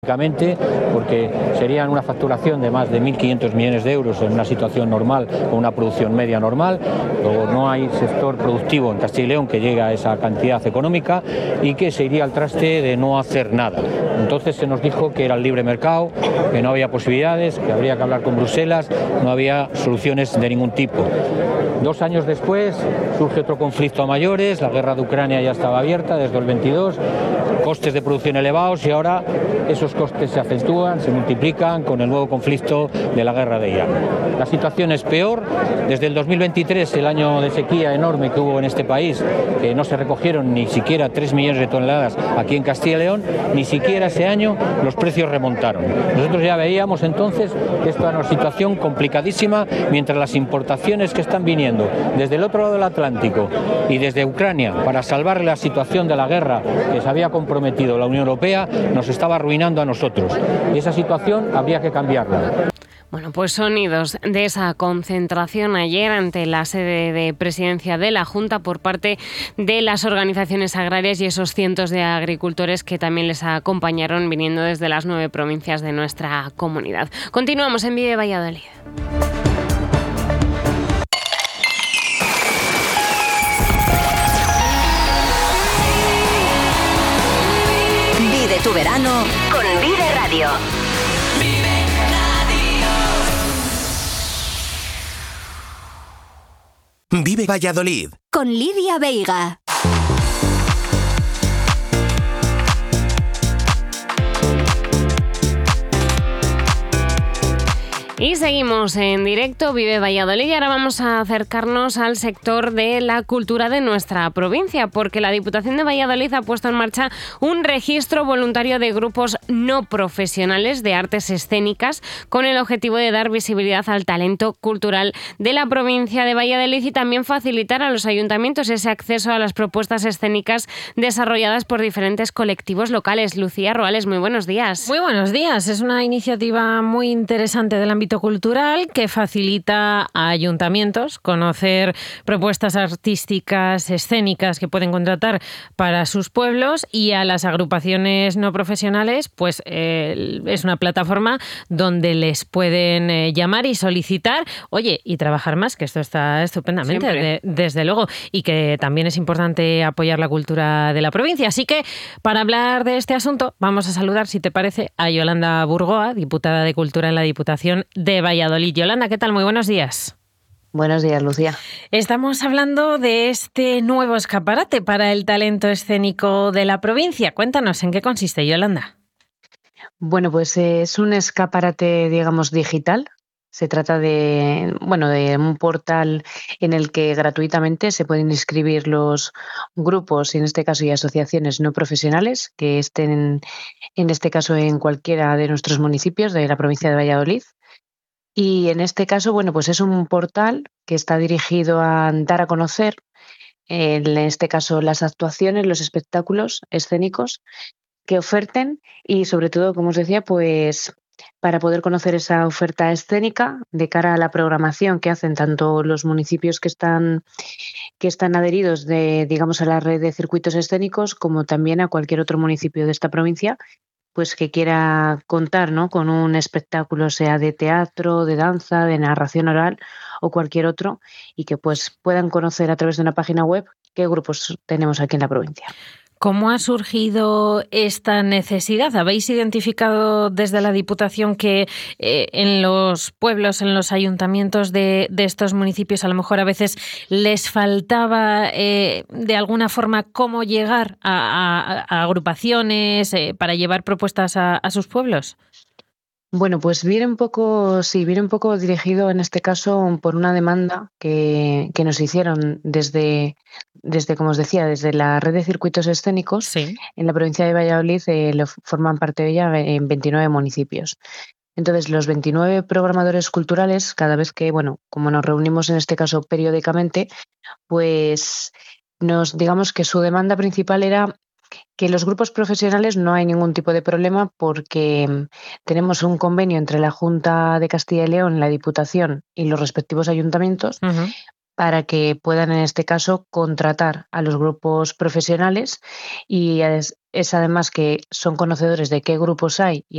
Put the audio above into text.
Porque serían una facturación de más de 1.500 millones de euros en una situación normal, con una producción media normal. Luego no hay sector productivo en Castilla y León que llegue a esa cantidad económica y que se iría al traste de no hacer nada. Entonces se nos dijo que era el libre mercado, que no había posibilidades, que habría que hablar con Bruselas, no había soluciones de ningún tipo. 2 años después surge otro conflicto a mayores, la guerra de Ucrania ya estaba abierta desde el 22, costes de producción elevados y ahora esos costes se acentúan, se multiplican con el nuevo conflicto de la guerra de Irak. La situación es peor. Desde el 2023, el año de sequía enorme que hubo en este país, que no se recogieron ni siquiera 3 millones de toneladas aquí en Castilla y León, ni siquiera ese año los precios remontaron. Nosotros ya veíamos entonces que esta era una situación complicadísima, mientras las importaciones que están viniendo desde el otro lado del Atlántico y desde Ucrania para salvar la situación de la guerra que se había comprometido la Unión Europea nos estaba arruinando a nosotros. Y esa situación habría que cambiarla. Bueno, pues sonidos de esa concentración ayer ante la sede de presidencia de la Junta por parte de las organizaciones agrarias y esos cientos de agricultores que también les acompañaron viniendo desde las 9 provincias de nuestra comunidad. Continuamos en Vive Valladolid. Vive tu verano con Vive Radio. Vive Valladolid. Con Lidia Veiga. Y seguimos en directo, Vive Valladolid, y ahora vamos a acercarnos al sector de la cultura de nuestra provincia, porque la Diputación de Valladolid ha puesto en marcha un registro voluntario de grupos no profesionales de artes escénicas con el objetivo de dar visibilidad al talento cultural de la provincia de Valladolid y también facilitar a los ayuntamientos ese acceso a las propuestas escénicas desarrolladas por diferentes colectivos locales. Lucía Roales, muy buenos días. Muy buenos días. Es una iniciativa muy interesante del ámbito cultural que facilita a ayuntamientos conocer propuestas artísticas, escénicas que pueden contratar para sus pueblos, y a las agrupaciones no profesionales pues es una plataforma donde les pueden llamar y solicitar, oye, y trabajar más, que esto está estupendamente, desde luego, y que también es importante apoyar la cultura de la provincia. Así que para hablar de este asunto vamos a saludar, si te parece, a Yolanda Burgoa, diputada de Cultura en la Diputación de Valladolid. Yolanda, ¿qué tal? Muy buenos días. Buenos días, Lucía. Estamos hablando de este nuevo escaparate para el talento escénico de la provincia. Cuéntanos, ¿en qué consiste, Yolanda? Bueno, pues es un escaparate, digamos, digital. Se trata de un portal en el que gratuitamente se pueden inscribir los grupos, en este caso, y asociaciones no profesionales que estén, en este caso, en cualquiera de nuestros municipios de la provincia de Valladolid. Y en este caso, bueno, pues es un portal que está dirigido a dar a conocer, en este caso, las actuaciones, los espectáculos escénicos que oferten y, sobre todo, como os decía, pues para poder conocer esa oferta escénica de cara a la programación que hacen tanto los municipios que están adheridos digamos, a la red de circuitos escénicos, como también a cualquier otro municipio de esta provincia pues que quiera contar, ¿no?, con un espectáculo, sea de teatro, de danza, de narración oral o cualquier otro, y que pues puedan conocer a través de una página web qué grupos tenemos aquí en la provincia. ¿Cómo ha surgido esta necesidad? ¿Habéis identificado desde la Diputación que en los pueblos, en los ayuntamientos de estos municipios, a lo mejor a veces les faltaba de alguna forma cómo llegar a agrupaciones para llevar propuestas a sus pueblos? Bueno, pues viene un poco dirigido en este caso por una demanda que nos hicieron desde, como os decía, desde la red de circuitos escénicos. Sí. En la provincia de Valladolid forman parte de ella en 29 municipios. Entonces, los 29 programadores culturales, cada vez que, como nos reunimos en este caso periódicamente, pues digamos que su demanda principal era que los grupos profesionales no hay ningún tipo de problema porque tenemos un convenio entre la Junta de Castilla y León, la Diputación y los respectivos ayuntamientos para que puedan, en este caso, contratar a los grupos profesionales y es además que son conocedores de qué grupos hay y